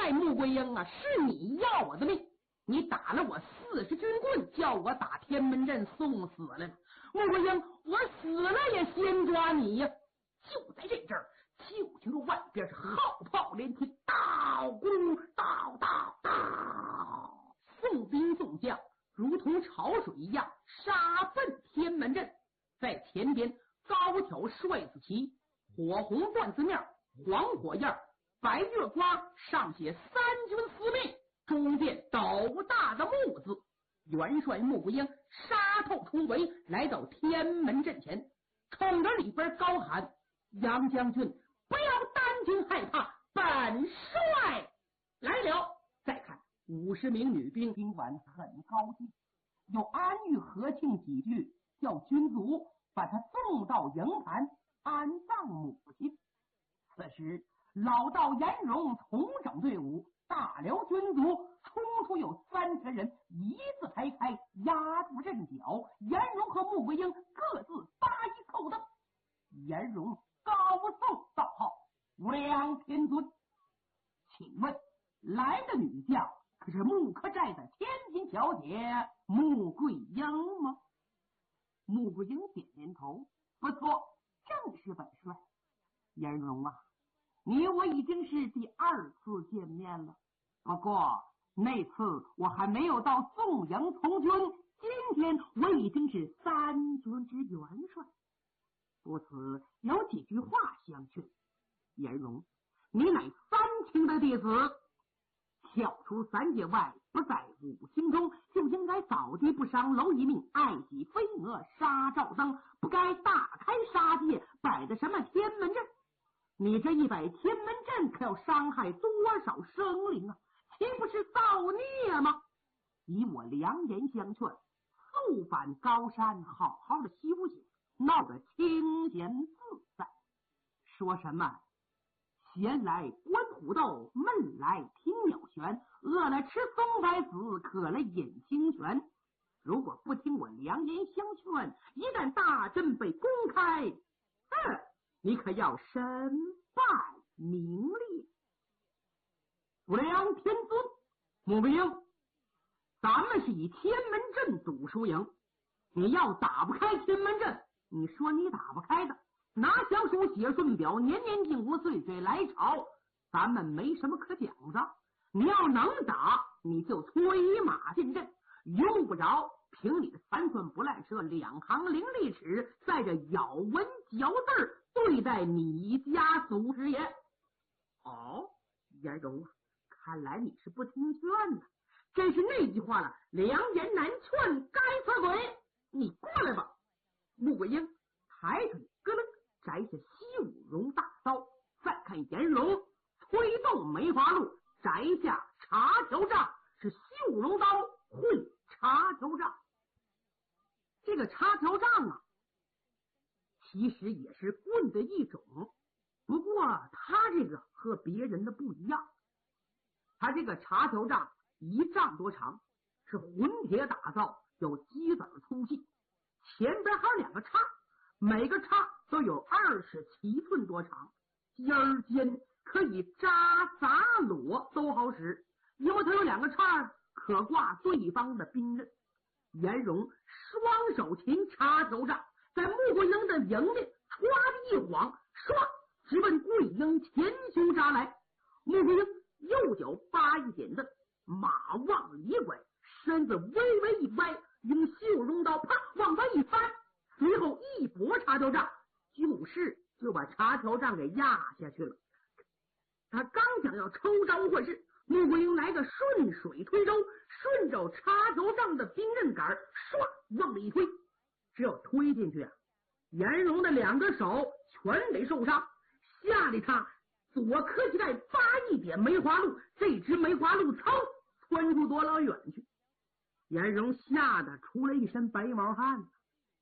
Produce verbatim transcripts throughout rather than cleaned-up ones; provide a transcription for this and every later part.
来穆桂英啊，是你要我的命，你打了我四十军棍，叫我打天门阵送死来了。穆桂英，我死了也先抓你呀！就在这阵儿，就听着外边是号炮连天，刀鼓刀刀刀，宋兵宋将如同潮水一样杀奔天门阵。在前边高挑帅字旗，火红缎子面，黄火焰，白月光，上写三军司令，中间斗大的木字。元帅穆桂英杀透重围，来到天门阵前，冲着里边高喊：杨将军，不要担惊害怕，本帅来了。再看五十名女兵，今晚很高兴，又安与和庆几句，叫军卒把他送到营盘安葬母亲。此时老道颜荣重整队伍，大辽军卒冲出有三十人，一字排开，压住阵脚。颜荣和穆桂英各自发一扣灯。颜荣高奏道号：无量天尊，请问来的女将可是木刻寨的千金小姐穆桂英吗？穆桂英点点头，不错，正是本帅。颜荣啊，你我已经是第二次见面了，不过那次我还没有到宋营从军，今天我已经是三军之元帅。不此有几句话相劝。颜荣，你乃三清的弟子，跳出三界外，不在五行中，就应该扫地不伤蝼蚁命，爱惜飞蛾杀赵僧，不该大开杀戒，摆的什么天门阵。你这一摆天门阵，可要伤害多少生灵啊，岂不是造孽吗？以我良言相劝，速返高山，好好的修行，闹得清闲自在。说什么闲来观虎斗，闷来听鸟旋，饿了吃松柏子，渴了饮清泉。如果不听我良言相劝，一旦大阵被公开，嗯，你可要身败名裂。无量天尊，穆桂英，咱们是以天门阵赌输赢，你要打不开天门阵，你说你打不开的，拿降书写顺表，年年进屋，岁岁来朝，咱们没什么可讲的。你要能打，你就催马进阵，用不着凭你的三寸不烂舌，两行伶俐齿，在这咬文嚼字对待你家祖师爷。哦，颜荣，看来你是不听劝呢。真是那句话了，良言难劝，该死鬼！你过来吧。穆桂英抬腿咯楞摘下西五绒大刀，再看颜荣催动梅花鹿，摘下茶条杖，是西五绒刀会茶条杖。这个茶条杖啊，其实也是棍的一种，不过他这个和别人的不一样，他这个茶条杖一丈多长，是混铁打造，有鸡子粗细，前边还有两个叉，每个叉都有二十七寸多长，尖儿尖，可以扎砸裸都好使，因为它有两个叉可挂对方的兵刃。颜荣双手擒插头杖，在穆桂英的营里唰的一晃，唰直奔桂英前胸扎来。穆桂英右脚扒一点子，马往里拐，身子微微一歪，用绣绒刀啪往外一翻，随后一拨插条杖，就是就把插条杖给压下去了。他刚想要抽招换式，穆桂英来个顺水推舟，顺着插条杖的兵刃杆唰往里一推，只要推进去啊，颜荣的两个手全得受伤，吓得他左磕膝盖发一点梅花鹿，这只梅花鹿噌窜出多老远去。颜荣吓得出了一身白毛汗呀，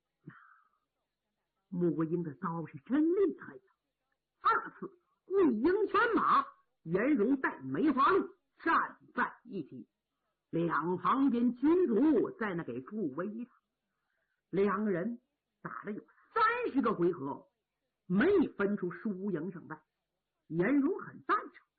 穆桂英的刀是真厉害呀！二次桂英犬马，颜荣带梅花鹿站在一起，两旁边军卒在那给助威他。两个人打了有三十个回合，没分出输赢胜败。颜荣很赞成，